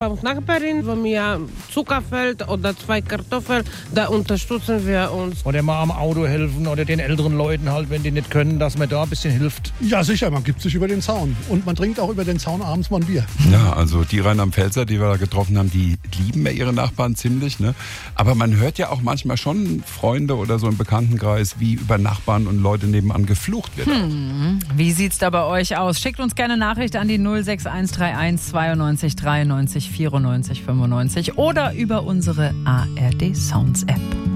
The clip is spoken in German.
kommt Nachbarin, wenn mir Zucker fällt oder 2 Kartoffeln, da unterstützen wir uns. Oder mal am Auto helfen oder den älteren Leuten halt, wenn die nicht können, dass man da ein bisschen hilft. Ja, sicher, man gibt sich über den Zaun. Und man trinkt auch über den Zaun abends mal ein Bier. Ja, also die Rheinland-Pfälzer, die wir da getroffen haben, die lieben ja ihre Nachbarn ziemlich, ne? Aber man hört ja auch manchmal schon Freunde oder so im Bekanntenkreis, wie über Nachbarn und Leute nebenan geflucht wird. Wie sieht's da bei euch aus? Schickt uns gerne Nachricht an die 06131 92 93 94 95 oder über unsere ARD Sounds App.